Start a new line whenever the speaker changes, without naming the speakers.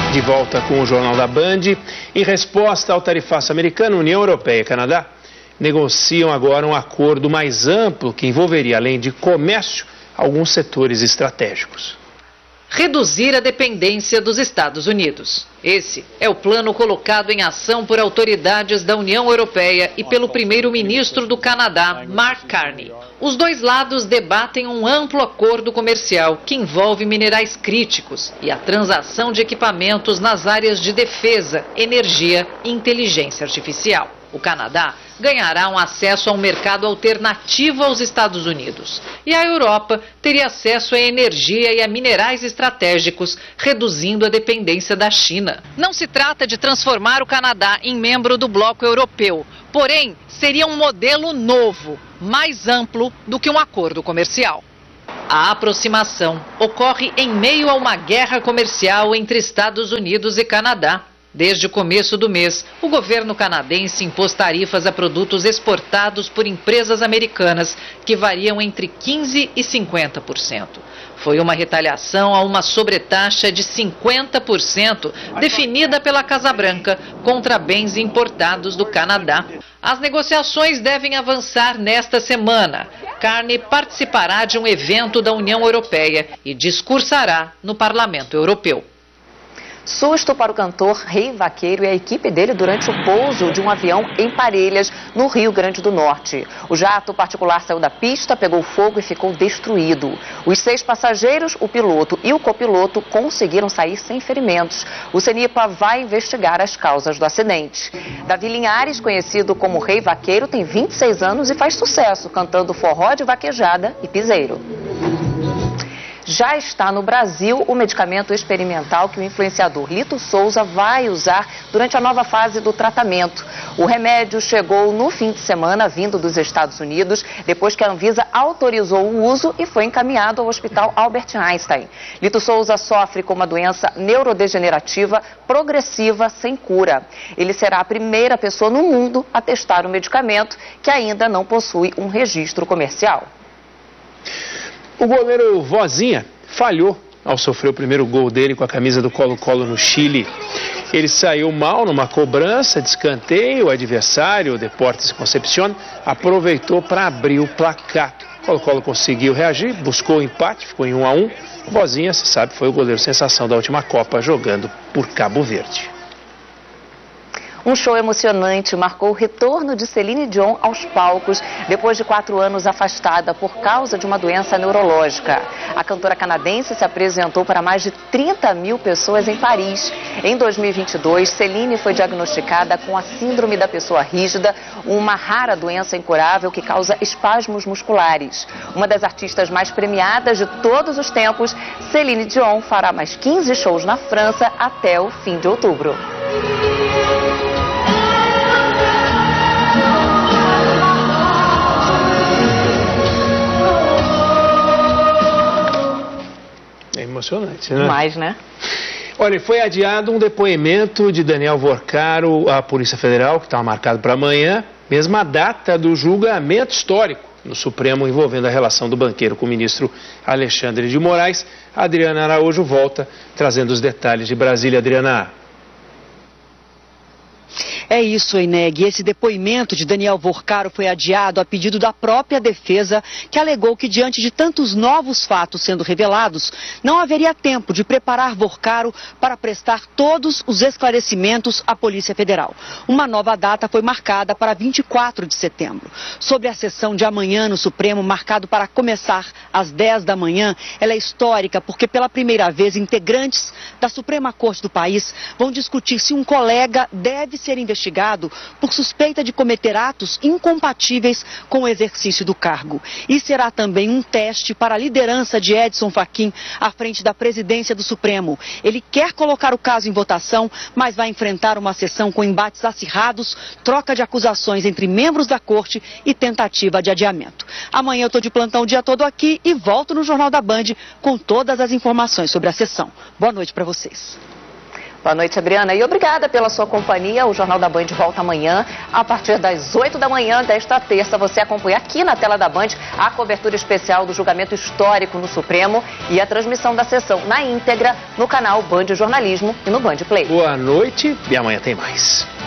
De volta com o Jornal da Band. Em resposta ao tarifaço americano, União Europeia e Canadá negociam agora um acordo mais amplo que envolveria, além de comércio, alguns setores estratégicos.
Reduzir a dependência dos Estados Unidos. Esse é o plano colocado em ação por autoridades da União Europeia e pelo primeiro-ministro do Canadá, Mark Carney. Os dois lados debatem um amplo acordo comercial que envolve minerais críticos e a transação de equipamentos nas áreas de defesa, energia e inteligência artificial. O Canadá ganhará um acesso a um mercado alternativo aos Estados Unidos. E a Europa teria acesso a energia e a minerais estratégicos, reduzindo a dependência da China. Não se trata de transformar o Canadá em membro do bloco europeu, porém seria um modelo novo, mais amplo do que um acordo comercial. A aproximação ocorre em meio a uma guerra comercial entre Estados Unidos e Canadá. Desde o começo do mês, o governo canadense impôs tarifas a produtos exportados por empresas americanas que variam entre 15% e 50%. Foi uma retaliação a uma sobretaxa de 50% definida pela Casa Branca contra bens importados do Canadá. As negociações devem avançar nesta semana. Carney participará de um evento da União Europeia e discursará no Parlamento Europeu.
Susto para o cantor Rei Vaqueiro e a equipe dele durante o pouso de um avião em Parelhas, no Rio Grande do Norte. O jato particular saiu da pista, pegou fogo e ficou destruído. Os 6 passageiros, o piloto e o copiloto conseguiram sair sem ferimentos. O CENIPA vai investigar as causas do acidente. Davi Linhares, conhecido como Rei Vaqueiro, tem 26 anos e faz sucesso cantando forró de vaquejada e piseiro. Já está no Brasil o medicamento experimental que o influenciador Lito Souza vai usar durante a nova fase do tratamento. O remédio chegou no fim de semana, vindo dos Estados Unidos, depois que a Anvisa autorizou o uso e foi encaminhado ao Hospital Albert Einstein. Lito Souza sofre com uma doença neurodegenerativa progressiva sem cura. Ele será a primeira pessoa no mundo a testar o medicamento, que ainda não possui um registro comercial.
O goleiro Vozinha falhou ao sofrer o primeiro gol dele com a camisa do Colo-Colo no Chile. Ele saiu mal numa cobrança de escanteio, o adversário, o Deportes Concepción, aproveitou para abrir o placar. O Colo-Colo conseguiu reagir, buscou o empate, ficou em 1-1. Vozinha, se sabe, foi o goleiro sensação da última Copa, jogando por Cabo Verde.
Um show emocionante marcou o retorno de Celine Dion aos palcos depois de 4 anos afastada por causa de uma doença neurológica. A cantora canadense se apresentou para mais de 30 mil pessoas em Paris. Em 2022, Celine foi diagnosticada com a síndrome da pessoa rígida, uma rara doença incurável que causa espasmos musculares. Uma das artistas mais premiadas de todos os tempos, Celine Dion fará mais 15 shows na França até o fim de outubro.
É emocionante, né?
Mais, né?
Olha, foi adiado um depoimento de Daniel Vorcaro à Polícia Federal, que estava marcado para amanhã, mesma data do julgamento histórico no Supremo envolvendo a relação do banqueiro com o ministro Alexandre de Moraes. A Adriana Araújo volta trazendo os detalhes de Brasília. Adriana.
É isso, Eneg. Esse depoimento de Daniel Vorcaro foi adiado a pedido da própria defesa, que alegou que, diante de tantos novos fatos sendo revelados, não haveria tempo de preparar Vorcaro para prestar todos os esclarecimentos à Polícia Federal. Uma nova data foi marcada para 24 de setembro. Sobre a sessão de amanhã no Supremo, marcado para começar às 10 da manhã, ela é histórica porque, pela primeira vez, integrantes da Suprema Corte do país vão discutir se um colega deve ser investigado por suspeita de cometer atos incompatíveis com o exercício do cargo. E será também um teste para a liderança de Edson Fachin à frente da presidência do Supremo. Ele quer colocar o caso em votação, mas vai enfrentar uma sessão com embates acirrados, troca de acusações entre membros da corte e tentativa de adiamento. Amanhã eu estou de plantão o dia todo aqui e volto no Jornal da Band com todas as informações sobre a sessão. Boa noite para vocês.
Boa noite, Adriana. E obrigada pela sua companhia. O Jornal da Band volta amanhã, a partir das 8 da manhã desta terça. Você acompanha aqui na tela da Band a cobertura especial do julgamento histórico no Supremo e a transmissão da sessão na íntegra no canal Band Jornalismo e no Band Play.
Boa noite e amanhã tem mais.